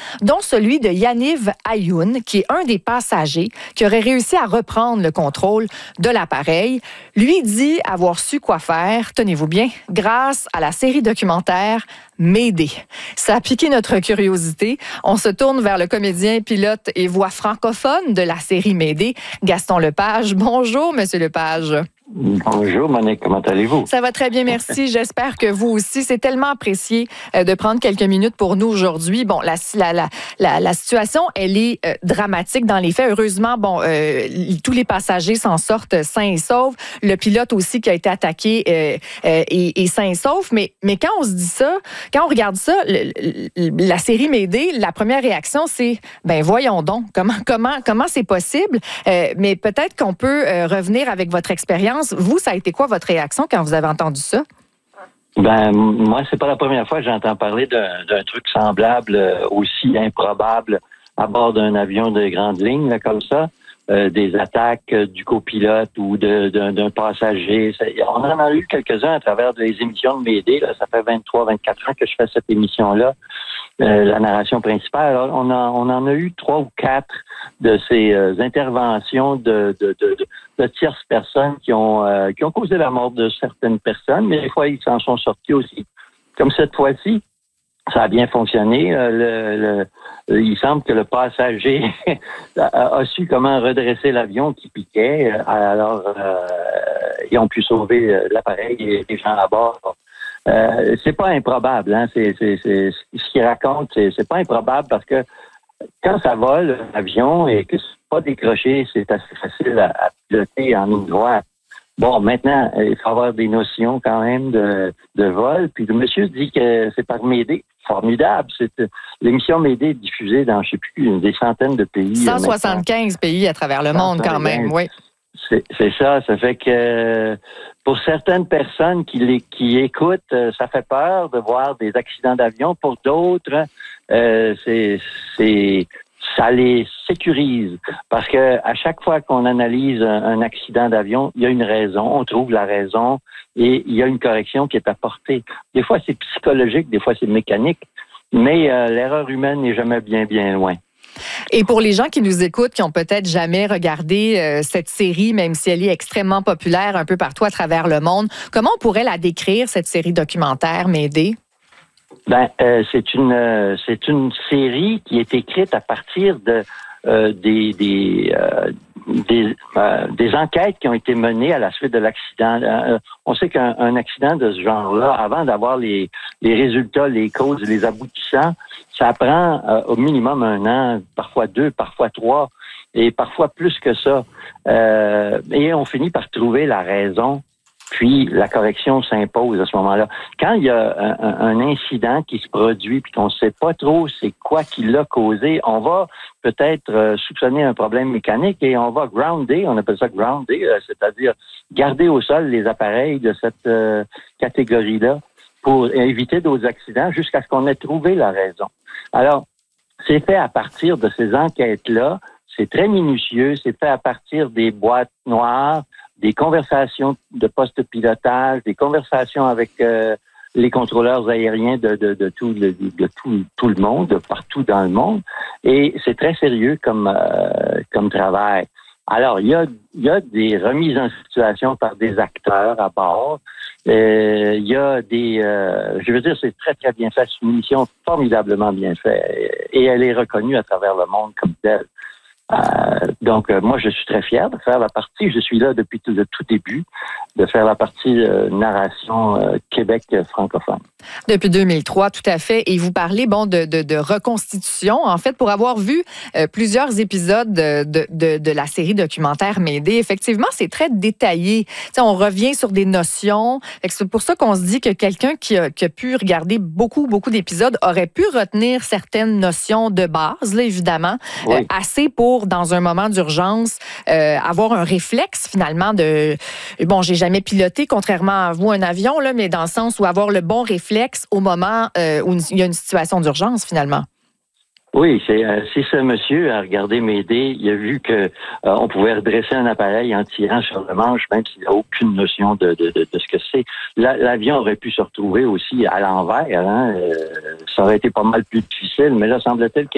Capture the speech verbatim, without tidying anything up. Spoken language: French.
dont celui de Yaniv Ayoun, qui est un des passagers qui aurait réussi à reprendre le contrôle de l'appareil. Lui dit avoir su quoi faire, tenez-vous bien, grâce à la série documentaire Mayday. Ça a piqué notre curiosité. On se tourne vers le comédien, pilote et voix francophone de la série Mayday, Gaston Lepage. Bonjour, Monsieur Lepage. Bonjour, Monique. Comment allez-vous? Ça va très bien, merci. J'espère que vous aussi. C'est tellement apprécié euh, de prendre quelques minutes pour nous aujourd'hui. Bon, la, la, la, la, la situation, elle est euh, dramatique dans les faits. Heureusement, bon, euh, tous les passagers s'en sortent sains et saufs. Le pilote aussi qui a été attaqué euh, euh, est, est sain et sauf. Mais, mais quand on se dit ça, quand on regarde ça, le, le, la série Mayday, la première réaction, c'est, ben voyons donc, comment comment comment c'est possible? Euh, mais peut-être qu'on peut euh, revenir avec votre expérience. Vous, ça a été quoi votre réaction quand vous avez entendu ça? Ben, moi, c'est pas la première fois que j'entends parler d'un, d'un truc semblable, euh, aussi improbable, à bord d'un avion de grande ligne, là, comme ça. Euh, des attaques euh, du copilote ou de, d'un, d'un passager. Ça, on en a eu quelques-uns à travers des émissions de Mayday. Là, ça fait vingt-trois, vingt-quatre ans que je fais cette émission-là, euh, la narration principale. Alors, on, a, on en a eu trois ou quatre de ces euh, interventions de, de, de, de, de tierces personnes qui ont, euh, qui ont causé la mort de certaines personnes, mais des fois, ils s'en sont sortis aussi. Comme cette fois-ci, ça a bien fonctionné. Le, le, il semble que le passager a, a su comment redresser l'avion qui piquait. Alors, euh, ils ont pu sauver l'appareil et les gens à bord. Euh, c'est pas improbable, hein. C'est, c'est, c'est, ce qu'il raconte, c'est, c'est pas improbable parce que quand ça vole, l'avion, et que c'est pas décroché, c'est assez facile à, à piloter en ligne droite. Bon, maintenant, il faut avoir des notions quand même de, de vol. Puis le monsieur dit que c'est par Mayday. Formidable. C'est, l'émission Mayday est diffusée dans, je sais plus, des centaines de pays. cent soixante-quinze pays à travers le monde quand même, oui. C'est, c'est ça. Ça fait que pour certaines personnes qui, les, qui écoutent, ça fait peur de voir des accidents d'avion. Pour d'autres, euh, c'est, c'est, ça les sécurise. Parce que à chaque fois qu'on analyse un, un accident d'avion, il y a une raison. On trouve la raison. Et il y a une correction qui est apportée. Des fois, c'est psychologique, des fois, c'est mécanique, mais euh, l'erreur humaine n'est jamais bien, bien loin. Et pour les gens qui nous écoutent, qui ont peut-être jamais regardé euh, cette série, même si elle est extrêmement populaire un peu partout à travers le monde, comment on pourrait la décrire, cette série documentaire Mayday? Ben, euh, c'est une euh, c'est une série qui est écrite à partir de euh, des des euh, Des, euh, des enquêtes qui ont été menées à la suite de l'accident. Euh, on sait qu'un un accident de ce genre-là, avant d'avoir les, les résultats, les causes, les aboutissants, ça prend euh, au minimum un an, parfois deux, parfois trois, et parfois plus que ça. Euh, et on finit par trouver la raison, puis la correction s'impose à ce moment-là. Quand il y a un, un incident qui se produit puis qu'on ne sait pas trop c'est quoi qui l'a causé, on va peut-être euh, soupçonner un problème mécanique et on va grounder, on appelle ça grounder, euh, c'est-à-dire garder au sol les appareils de cette euh, catégorie-là pour éviter d'autres accidents jusqu'à ce qu'on ait trouvé la raison. Alors, c'est fait à partir de ces enquêtes-là, c'est très minutieux, c'est fait à partir des boîtes noires, des conversations de poste-pilotage, des conversations avec euh, les contrôleurs aériens de, de, de, tout, le, de tout, tout le monde, de partout dans le monde. Et c'est très sérieux comme, euh, comme travail. Alors, il y a, il y a des remises en situation par des acteurs à bord. Euh, il y a des... Euh, je veux dire, c'est très, très bien fait. C'est une émission formidablement bien faite. Et elle est reconnue à travers le monde comme telle. Euh, donc, euh, moi, je suis très fier de faire la partie. Je suis là depuis tout, le tout début, de faire la partie euh, narration euh, Québec euh, francophone. Depuis deux mille trois, tout à fait. Et vous parlez, bon, de, de, de reconstitution. En fait, pour avoir vu euh, plusieurs épisodes de, de, de, de la série documentaire Mayday, effectivement, c'est très détaillé. T'sais, on revient sur des notions. C'est pour ça qu'on se dit que quelqu'un qui a, qui a pu regarder beaucoup, beaucoup d'épisodes aurait pu retenir certaines notions de base, là, évidemment, oui. euh, assez pour, dans un moment d'urgence, euh, avoir un réflexe, finalement, de... Bon, j'ai jamais piloté, contrairement à vous, un avion, là, mais dans le sens où avoir le bon réflexe au moment euh, où il y a une situation d'urgence, finalement. Oui, c'est euh, si ce monsieur a regardé Mayday, il a vu que euh, on pouvait redresser un appareil en tirant sur le manche, même s'il n'a aucune notion de, de, de, de ce que c'est. La, l'avion aurait pu se retrouver aussi à l'envers, hein, euh, ça aurait été pas mal plus difficile, mais là, semble-t-il qu'il